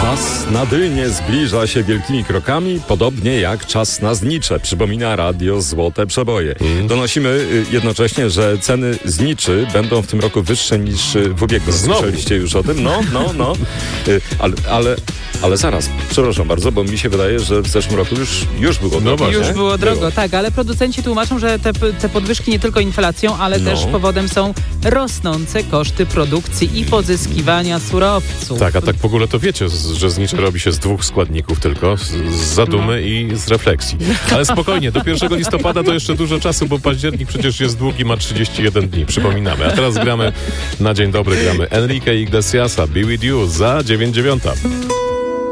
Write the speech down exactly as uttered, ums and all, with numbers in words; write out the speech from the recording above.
Czas na dynię zbliża się wielkimi krokami, podobnie jak czas na znicze, przypomina Radio Złote Przeboje. Mm. Donosimy jednocześnie, że ceny zniczy będą w tym roku wyższe niż w ubiegłym. Znowu. Słyszeliście już o tym? No, no, no. Ale, ale, ale zaraz, przepraszam bardzo, bo mi się wydaje, że w zeszłym roku już, już było drogo. No już było drogo, było. tak, ale producenci tłumaczą, że te, te podwyżki nie tylko inflacją, ale no. też powodem są rosnące koszty produkcji i pozyskiwania surowców. Tak, a tak w ogóle to wiecie, że znicze robi się z dwóch składników tylko, z, z zadumy no. i z refleksji. Ale spokojnie, do pierwszego listopada to jeszcze dużo czasu, bo październik przecież jest długi, ma trzydzieści jeden dni, przypominamy. A teraz gramy na dzień dobry, gramy Enrique Iglesiasa, Be With You za dziewięć dziewiąta.